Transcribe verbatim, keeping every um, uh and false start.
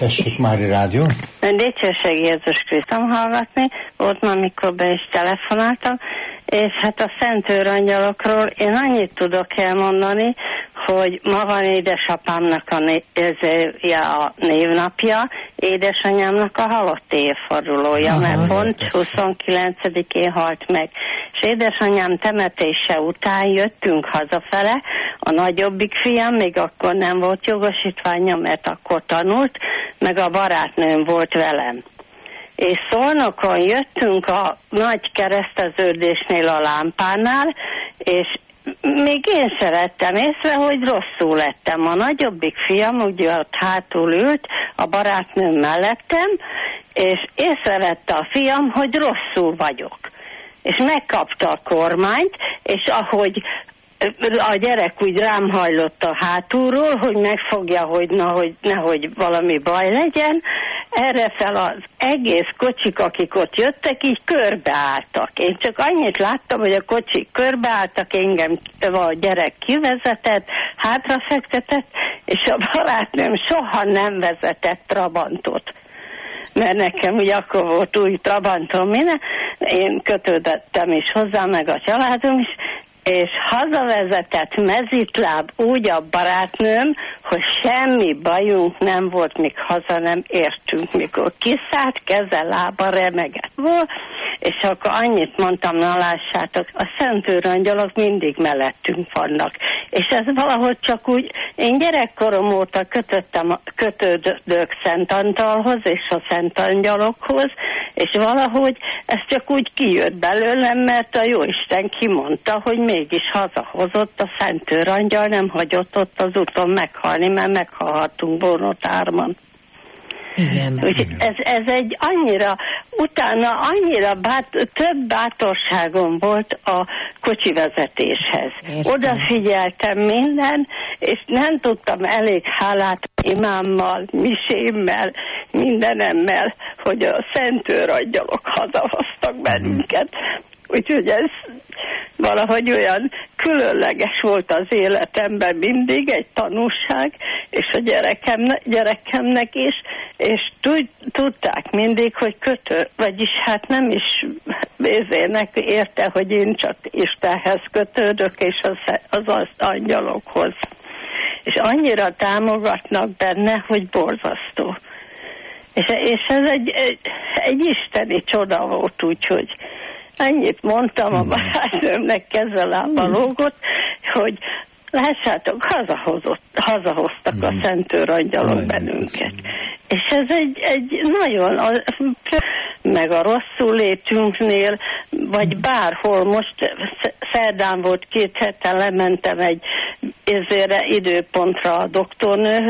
Tessék, Mári Rádió. Dicsőség Jézus Krisztus hallgatni, volt már, mikor be is telefonáltam, és hát a Szent Őrangyalokról én annyit tudok elmondani, hogy ma van édesapámnak a, né- a névnapja, édesanyámnak a halott évfordulója, mert pont huszonkilencedikén halt meg. És édesanyám temetése után jöttünk hazafele, a nagyobbik fiam még akkor nem volt jogosítványa, mert akkor tanult, meg a barátnőm volt velem. És Szolnokon jöttünk a nagy kereszteződésnél a lámpánál, és még én se vettem észre, hogy rosszul lettem. A nagyobbik fiam ugye ott hátul ült, a barátnőm mellettem, és észrevette a fiam, hogy rosszul vagyok. És megkapta a kormányt, és ahogy a gyerek úgy rám hajlott a hátulról, hogy megfogja, hogy, na, hogy nehogy valami baj legyen, erre fel az egész kocsik, akik ott jöttek, így körbeálltak. Én csak annyit láttam, hogy a kocsik körbeálltak, engem a gyerek kivezetett, hátrafektetett, és a barátnőm soha nem vezetett Trabantot. Mert nekem ugye akkor volt új Trabantom minden, én kötődöttem is hozzá, meg a családom is, és hazavezetett mezitláb úgy a barátnőm, hogy semmi bajunk nem volt, míg haza nem értünk, mikor kiszállt, keze, lába remegett volt, és akkor annyit mondtam, na lássátok, a Szent Őrangyalok mindig mellettünk vannak. És ez valahogy csak úgy, én gyerekkorom óta kötöttem, kötődök Szent Antalhoz és a Szent Angyalokhoz, és valahogy ez csak úgy kijött belőlem, mert a Jóisten kimondta, hogy mégis hazahozott a Szent Őrangyal, nem hagyott ott az úton meghalni, mert meghalhatunk volna árman. Igen. Igen. Ez, ez egy annyira, utána annyira bát, több bátorságom volt a kocsi vezetéshez. Értem. Odafigyeltem minden, és nem tudtam elég hálát imámmal, misémmel, mindenemmel, hogy a Szent Őrangyalok hazahoztak bennünket. Úgyhogy ez valahogy olyan különleges volt az életemben mindig, egy tanúság, és a gyerekem, gyerekemnek is, és tud, tudták mindig, hogy kötő, vagyis hát nem is vézének érte, hogy én csak Istenhez kötődök, és az, az, az angyalokhoz. És annyira támogatnak benne, hogy borzasztó. És, és ez egy, egy, egy isteni csoda volt, úgyhogy ennyit mondtam a barátnőmnek, kezelába lógott, hogy lássátok, hazahozott, hazahoztak mm. a Szent Őrangyalok bennünket. És ez egy, egy nagyon, a, meg a rosszul létünknél, vagy bárhol, most szerdán volt két hete, lementem egy ezére időpontra a doktornőhöz,